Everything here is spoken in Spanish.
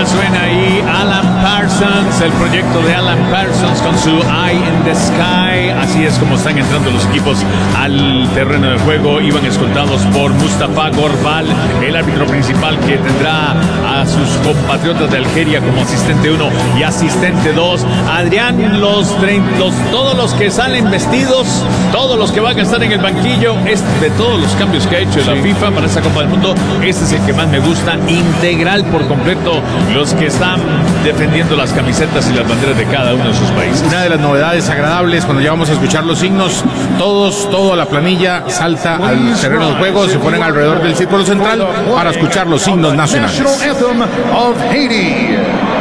ya suena ahí Alan Parsons, el proyecto de Alan Parsons con su Eye in the Sky. Así es como están entrando los equipos al terreno de juego. Iban escoltados por Mustafa Gorbal, el árbitro principal, que tendrá a sus compatriotas de Algeria como asistente 1 y asistente 2. Adrián, todos los que salen vestidos, todos los que van a estar en el banquillo, de todos los cambios que ha hecho la FIFA para esta Copa del Mundo, este es el que más me gusta, integral por completo, los que están defendiendo las camisetas y las banderas de cada uno de sus países. Una de las novedades agradables cuando llegamos a escuchar los signos, toda la planilla salta al terreno de juego, se ponen alrededor del círculo central para escuchar los signos nacionales.